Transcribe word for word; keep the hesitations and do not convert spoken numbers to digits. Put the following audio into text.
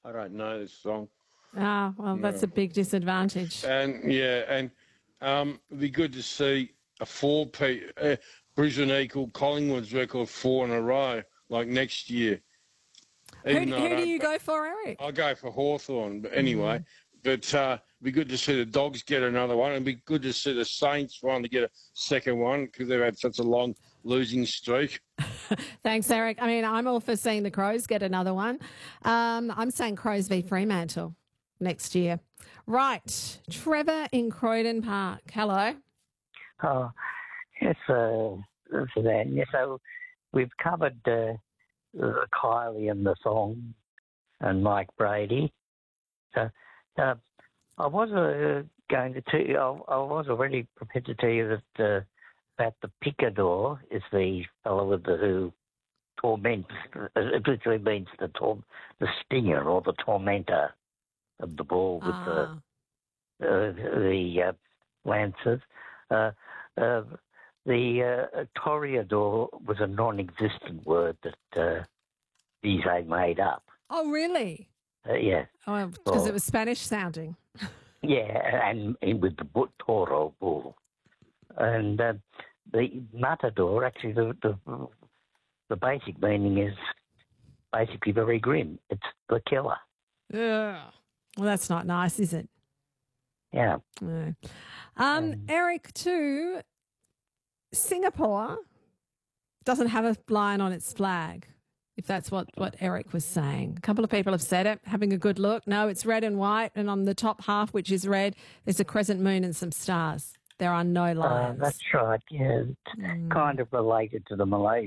I don't know this song. Ah, well, that's No. a big disadvantage. And yeah, and um, it'd be good to see a four P uh, Brisbane equal Collingwood's record four in a row, like next year. Who Even do, though I who do don't, you go for, Eric? I'll go for Hawthorn. But anyway, Mm. but uh, it'd be good to see the Dogs get another one. It'd be good to see the Saints finally get a second one because they've had such a long losing streak. Thanks, Eric. I mean, I'm all for seeing the Crows get another one. Um, I'm saying Crows v Fremantle next year. Right. Trevor in Croydon Park. Hello. Oh, yes, uh, Suzanne. Yeah, so we've covered uh, uh, Kylie and the song and Mike Brady. So uh, I was uh, going to tell you, I, I was already prepared to tell you that uh, that the picador is the fellow with the who torments. It literally means the tor- the stinger or the tormentor of the ball with Ah. the uh, the uh, lancers. Uh, uh, the uh, toreador was a non-existent word that uh, Bizet made up. Oh, really? Uh, yeah. Oh, because Well, it was Spanish sounding. yeah, and, and with the bu- toro bull. And uh, the matador, actually, the, the the basic meaning is basically very grim. It's the killer. Yeah. Well, that's not nice, is it? Yeah. No. Um, Um, Eric, too, Singapore doesn't have a lion on its flag, if that's what, what Eric was saying. A couple of people have said it, having a good look. No, it's red and white, and on the top half, which is red, there's a crescent moon and some stars. There are no uh, lions. that's right. Yeah, it's Mm. kind of related to the Malaysian